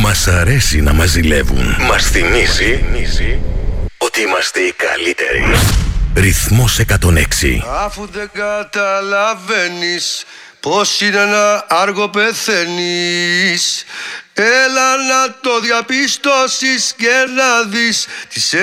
Μας αρέσει να μας ζηλεύουν. Μας θυμίζει ότι είμαστε οι καλύτεροι. Ρυθμός 106. Αφού δεν καταλαβαίνεις πως είναι να άργο πεθαίνεις, έλα να το διαπιστώσεις και να δεις τις